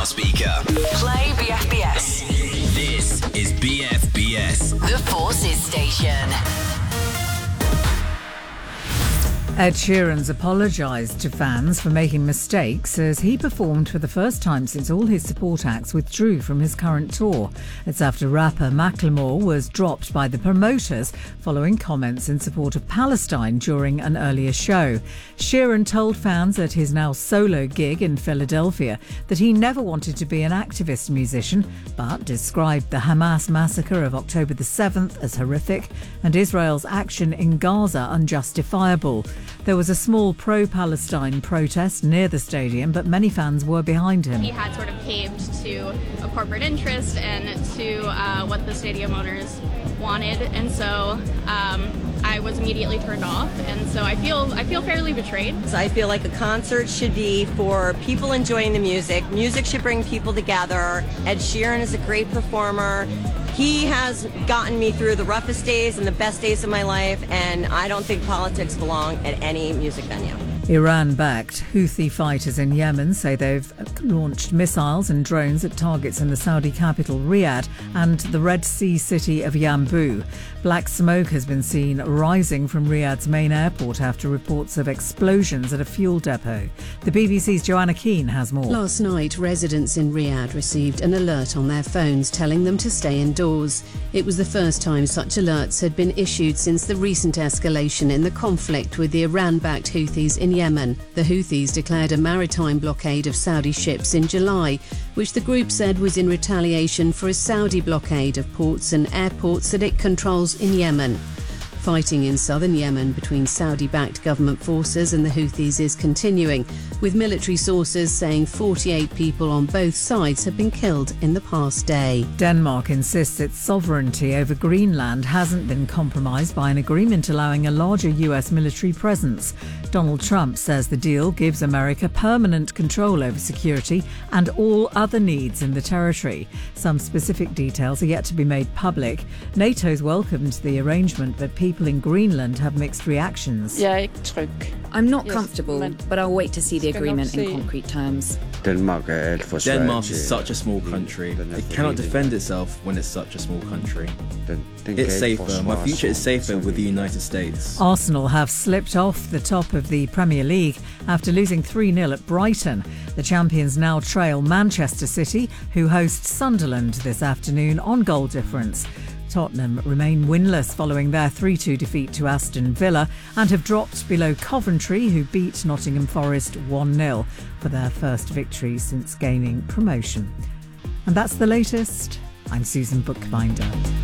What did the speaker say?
speaker. Play BFBS. This is BFBS. The Forces Station. Ed Sheeran's apologised to fans for making mistakes as he performed for the first time since all his support acts withdrew from his current tour. It's after rapper Macklemore was dropped by the promoters following comments in support of Palestine during an earlier show. Sheeran told fans at his now solo gig in Philadelphia that he never wanted to be an activist musician, but described the Hamas massacre of October the 7th as horrific and Israel's action in Gaza unjustifiable. There was a small pro-Palestine protest near the stadium, but many fans were behind him. He had sort of caved to a corporate interest and to what the stadium owners wanted, and so I was immediately turned off, and so I feel fairly betrayed. So I feel like a concert should be for people enjoying the music. Music should bring people together. Ed Sheeran is a great performer. He has gotten me through the roughest days and the best days of my life, and I don't think politics belong at any music venue. Iran-backed Houthi fighters in Yemen say they've launched missiles and drones at targets in the Saudi capital Riyadh and the Red Sea city of Yanbu. Black smoke has been seen rising from Riyadh's main airport after reports of explosions at a fuel depot. The BBC's Joanna Keane has more. Last night, residents in Riyadh received an alert on their phones telling them to stay indoors. It was the first time such alerts had been issued since the recent escalation in the conflict with the Iran-backed Houthis in Yemen. The Houthis declared a maritime blockade of Saudi ships in July, which the group said was in retaliation for a Saudi blockade of ports and airports that it controls in Yemen. Fighting in southern Yemen between Saudi-backed government forces and the Houthis is continuing, with military sources saying 48 people on both sides have been killed in the past day. Denmark insists its sovereignty over Greenland hasn't been compromised by an agreement allowing a larger US military presence. Donald Trump says the deal gives America permanent control over security and all other needs in the territory. Some specific details are yet to be made public. NATO's welcomed the arrangement, but people in Greenland have mixed reactions. I'm not comfortable, but I'll wait to see the agreement in concrete terms. Denmark is such a small country. It cannot defend itself when it's such a small country. It's safer. My future is safer with the United States. Arsenal have slipped off the top of the Premier League after losing 3-0 at Brighton. The champions now trail Manchester City, who host Sunderland this afternoon on goal difference. Tottenham remain winless following their 3-2 defeat to Aston Villa and have dropped below Coventry, who beat Nottingham Forest 1-0 for their first victory since gaining promotion. And that's the latest. I'm Susan Bookbinder.